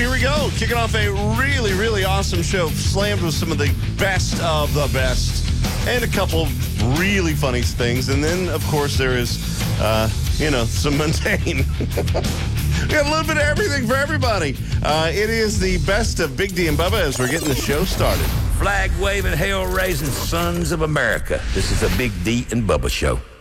here we go. Kicking off a really, really awesome show, slammed with some of the best of the best, and a couple really funny things. And then, of course, there is, some mundane. We got a little bit of everything for everybody. It is the best of Big D and Bubba as we're getting the show started. Flag-waving, hail-raising sons of America. This is the Big D and Bubba Show.